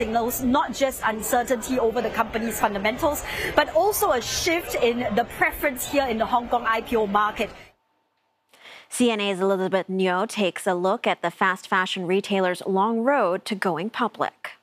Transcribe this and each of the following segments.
signals not just uncertainty over the company's fundamentals, but also a shift in the preference here in the Hong Kong IPO market. CNA's Elizabeth Nyo takes a look at the fast fashion retailer's long road to going public.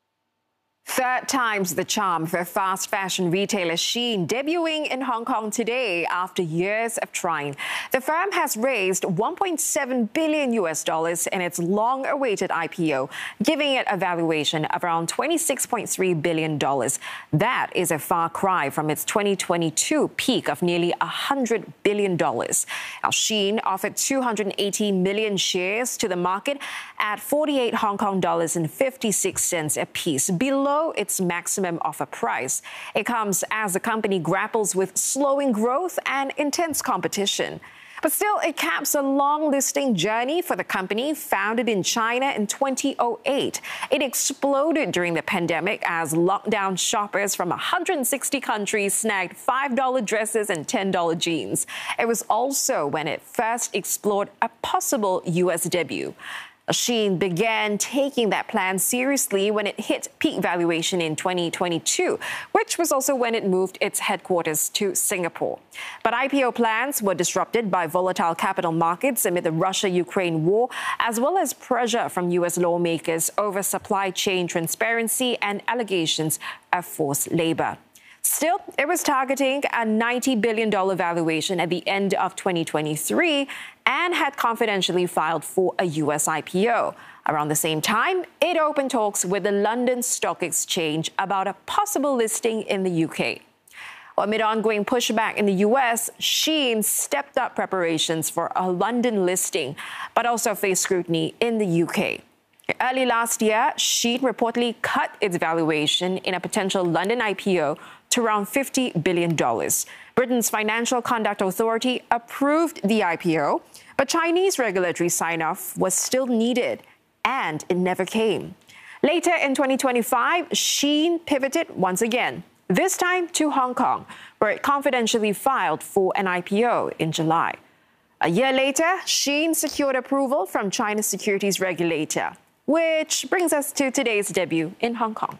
Third time's the charm for fast fashion retailer Shein, debuting in Hong Kong today after years of trying. The firm has raised $1.7 billion in its long-awaited IPO, giving it a valuation of around $26.3 billion. That is a far cry from its 2022 peak of nearly $100 billion. Now, Shein offered 280 million shares to the market at 48 Hong Kong dollars and 56 cents a piece, below its maximum offer price. It comes as the company grapples with slowing growth and intense competition. But still, it caps a long listing journey for the company, founded in China in 2008. It exploded during the pandemic as lockdown shoppers from 160 countries snagged $5 dresses and $10 jeans. It was also when it first explored a possible U.S. debut. Shein began taking that plan seriously when it hit peak valuation in 2022, which was also when it moved its headquarters to Singapore. But IPO plans were disrupted by volatile capital markets amid the Russia-Ukraine war, as well as pressure from U.S. lawmakers over supply chain transparency and allegations of forced labor. Still, it was targeting a $90 billion valuation at the end of 2023 and had confidentially filed for a U.S. IPO. Around the same time, it opened talks with the London Stock Exchange about a possible listing in the U.K. Amid ongoing pushback in the U.S., Shein stepped up preparations for a London listing, but also faced scrutiny in the U.K. Early last year, Shein reportedly cut its valuation in a potential London IPO to around $50 billion. Britain's Financial Conduct Authority approved the IPO, but Chinese regulatory sign-off was still needed, and it never came. Later in 2025, Shein pivoted once again, this time to Hong Kong, where it confidentially filed for an IPO in July. A year later, Shein secured approval from China's securities regulator, which brings us to today's debut in Hong Kong.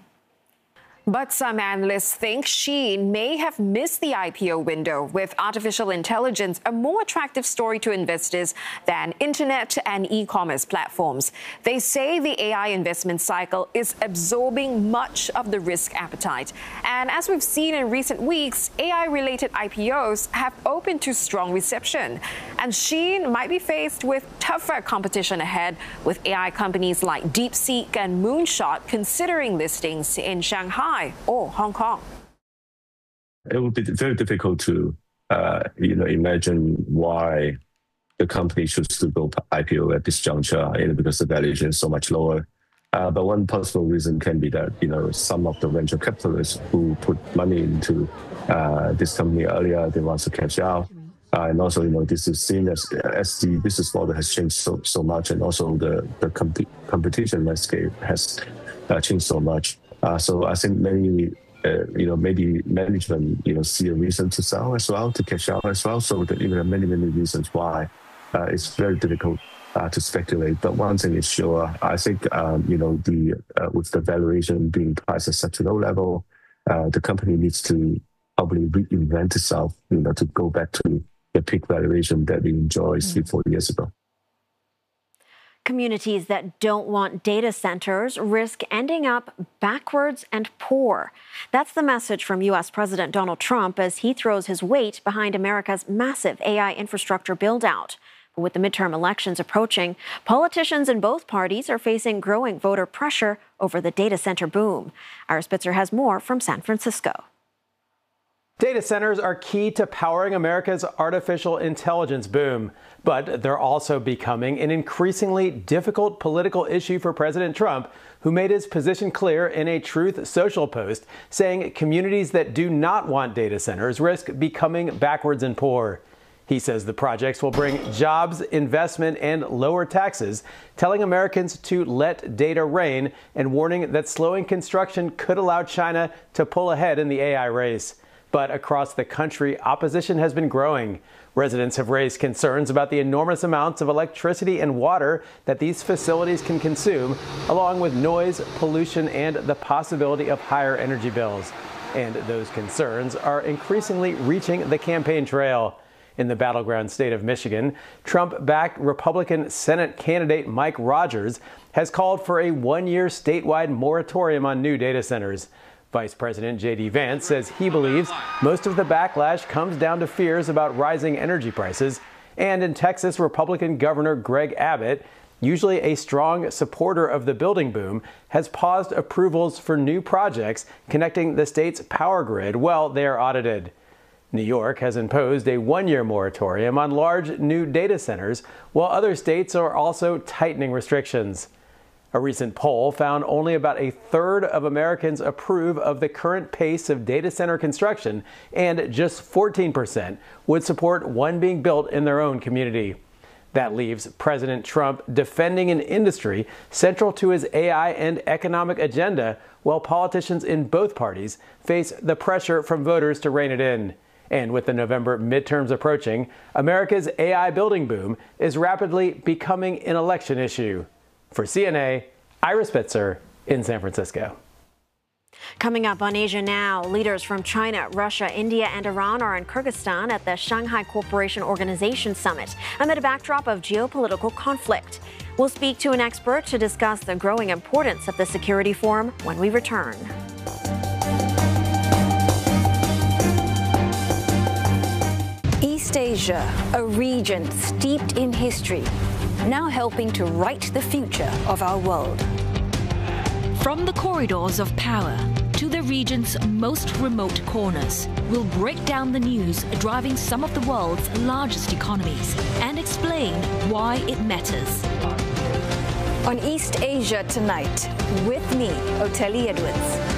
But some analysts think Shein may have missed the IPO window, with artificial intelligence a more attractive story to investors than internet and e-commerce platforms. They say the AI investment cycle is absorbing much of the risk appetite. And as we've seen in recent weeks, AI-related IPOs have opened to strong reception. And Shein might be faced with tougher competition ahead, with AI companies like DeepSeek and Moonshot considering listings in Shanghai or Hong Kong. It would be very difficult to, imagine why the company should still go IPO at this juncture, because the valuation is so much lower. But one possible reason can be that, some of the venture capitalists who put money into this company earlier, they want to cash out. And also, this is seen as the business model has changed so much, and also the competition landscape has changed so much. So I think maybe management, see a reason to sell as well, to cash out as well. So there are many reasons why it's very difficult to speculate. But one thing is sure, I think, with the valuation being priced at such a low level, the company needs to probably reinvent itself, to go back to the peak valuation that we enjoyed 3-4 years ago. Communities that don't want data centers risk ending up backwards and poor. That's the message from U.S. President Donald Trump as he throws his weight behind America's massive AI infrastructure build-out. But with the midterm elections approaching, politicians in both parties are facing growing voter pressure over the data center boom. Ira Spitzer has more from San Francisco. Data centers are key to powering America's artificial intelligence boom, but they're also becoming an increasingly difficult political issue for President Trump, who made his position clear in a Truth Social post, saying communities that do not want data centers risk becoming backwards and poor. He says the projects will bring jobs, investment, and lower taxes, telling Americans to let data reign and warning that slowing construction could allow China to pull ahead in the AI race. But across the country, opposition has been growing. Residents have raised concerns about the enormous amounts of electricity and water that these facilities can consume, along with noise, pollution, and the possibility of higher energy bills. And those concerns are increasingly reaching the campaign trail. In the battleground state of Michigan, Trump-backed Republican Senate candidate Mike Rogers has called for a one-year statewide moratorium on new data centers. Vice President J.D. Vance says he believes most of the backlash comes down to fears about rising energy prices. And in Texas, Republican Governor Greg Abbott, usually a strong supporter of the building boom, has paused approvals for new projects connecting the state's power grid while they are audited. New York has imposed a one-year moratorium on large new data centers, while other states are also tightening restrictions. A recent poll found only about a third of Americans approve of the current pace of data center construction, and just 14% would support one being built in their own community. That leaves President Trump defending an industry central to his AI and economic agenda, while politicians in both parties face the pressure from voters to rein it in. And with the November midterms approaching, America's AI building boom is rapidly becoming an election issue. For CNA, Ira Spitzer in San Francisco. Coming up on Asia Now, leaders from China, Russia, India, and Iran are in Kyrgyzstan at the Shanghai Cooperation Organization Summit amid a backdrop of geopolitical conflict. We'll speak to an expert to discuss the growing importance of the security forum when we return. East Asia, a region steeped in history, now helping to write the future of our world. From the corridors of power to the region's most remote corners, we'll break down the news driving some of the world's largest economies and explain why it matters. On East Asia Tonight, with me, Oteli Edwards.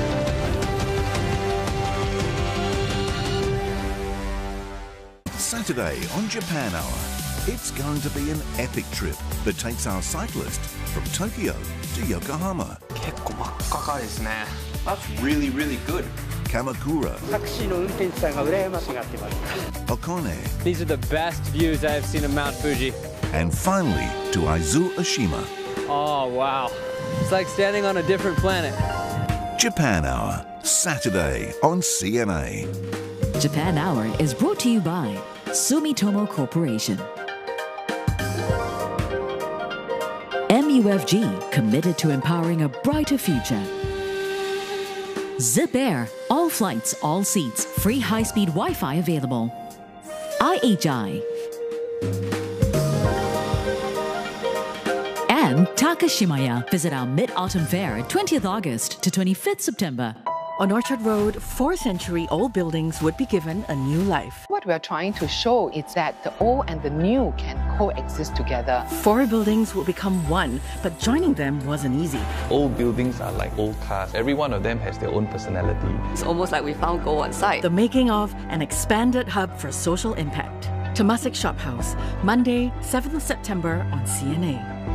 Saturday on Japan Hour, it's going to be an epic trip that takes our cyclist from Tokyo to Yokohama. That's really, really good. Kamakura. Hakone. These are the best views I have seen of Mount Fuji. And finally to Aizu Oshima. Oh, wow. It's like standing on a different planet. Japan Hour, Saturday on CNA. Japan Hour is brought to you by Sumitomo Corporation. MUFG, committed to empowering a brighter future. Zip Air, all flights, all seats, free high-speed Wi-Fi available. IHI. And Takashimaya. Visit our Mid-Autumn Fair, 20th August to 25th September. On Orchard Road, 4th century-old buildings would be given a new life. What we are trying to show is that the old and the new can coexist together. 4 buildings will become one, but joining them wasn't easy. Old buildings are like old cars. Every one of them has their own personality. It's almost like we found gold on site. The making of an expanded hub for social impact. Temasek Shop House, Monday, 7th September on CNA.